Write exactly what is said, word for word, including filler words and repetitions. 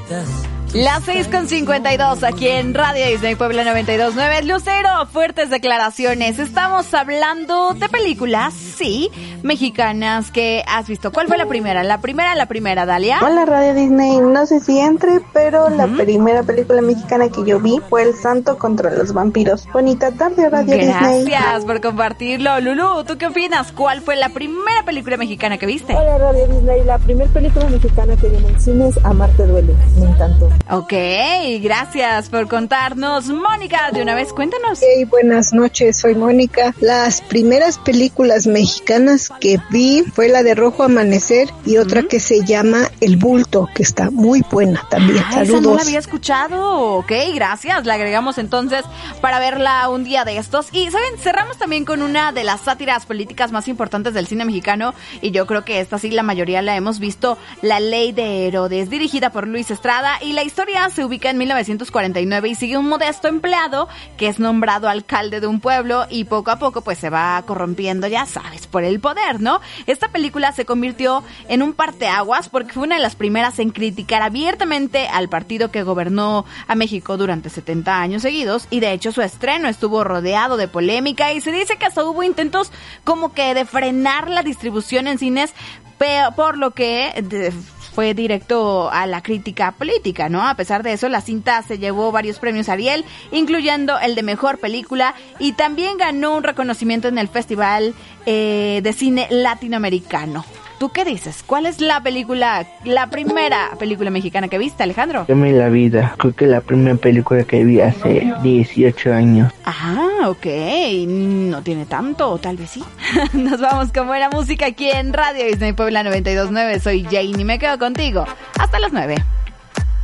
Las seis con cincuenta y dos aquí en Radio Disney Puebla noventa y dos punto nueve. Lucero, fuertes declaraciones. Estamos hablando de películas, sí, mexicanas que has visto. ¿Cuál fue la primera? La primera, la primera, Dalia. Hola Radio Disney, no sé si entre, pero uh-huh. la primera película mexicana que yo vi fue El Santo contra los vampiros. Bonita tarde, Radio Gracias Disney. Gracias por compartirlo. Lulú, ¿tú qué opinas? ¿Cuál fue la primera película mexicana que viste? Hola Radio Disney, la primera película mexicana que vi en el cine es Amarte duele, me encantó. Ok, gracias por contarnos. Mónica, de una vez, cuéntanos. Hey, buenas noches, soy Mónica. Las primeras películas mexicanas que vi fue la de Rojo Amanecer y otra uh-huh. que se llama El Bulto, que está muy buena también. Ah, Saludos. Esa no la había escuchado. Ok, gracias. La agregamos entonces para verla un día de estos. Y, ¿saben? Cerramos también con una de las sátiras políticas más importantes del cine mexicano, y yo creo que esta sí la mayoría la hemos visto, La Ley de Herodes, dirigida por Luis Estrada, y la historia se ubica en mil novecientos cuarenta y nueve y sigue un modesto empleado que es nombrado alcalde de un pueblo y poco a poco pues se va corrompiendo, ya sabes, por el poder, ¿no? Esta película se convirtió en un parteaguas porque fue una de las primeras en criticar abiertamente al partido que gobernó a México durante setenta años seguidos, y de hecho su estreno estuvo rodeado de polémica y se dice que hasta hubo intentos como que de frenar la distribución en cines, por lo que de, fue directo a la crítica política, ¿no? A pesar de eso, la cinta se llevó varios premios Ariel, incluyendo el de Mejor Película, y también ganó un reconocimiento en el Festival eh, de Cine Latinoamericano. ¿Tú qué dices? ¿Cuál es la película, la primera película mexicana que viste, Alejandro? Dame la vida. Creo que la primera película que vi hace dieciocho años. Ah, ok. No tiene tanto, o tal vez sí. Nos vamos con buena música aquí en Radio Disney Puebla noventa y dos punto nueve. Soy Jane y me quedo contigo hasta las nueve.